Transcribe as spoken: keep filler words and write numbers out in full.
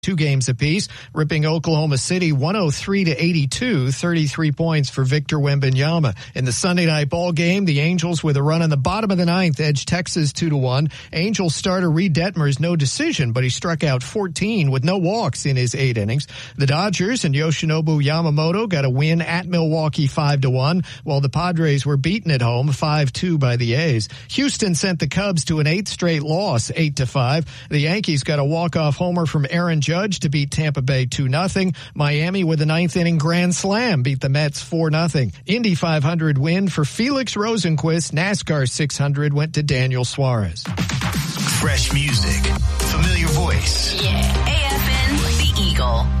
two games apiece, ripping Oklahoma City one oh three to eighty-two, thirty-three points for Victor Wembanyama. In the Sunday night ball game, the Angels with a run on the bottom of the ninth edged Texas two to one. Angels starter Reed Detmers no decision, but he struck out fourteen with no walks in his eight innings. The Dodgers and Yoshinobu Yamamoto got a win at Milwaukee five to one, while the Padres were beaten at home five two by the A's. Houston sent the Cubs to an eighth straight loss, eight to five. The Yankees got a walk-off homer from Aaron Judge to beat Tampa Bay two nothing. Miami with a ninth inning grand slam beat the Mets four nothing. Indy five hundred win for Felix Rosenquist. NASCAR six hundred went to Daniel Suarez. Fresh music, familiar voice. Yeah, A F N, The Eagle.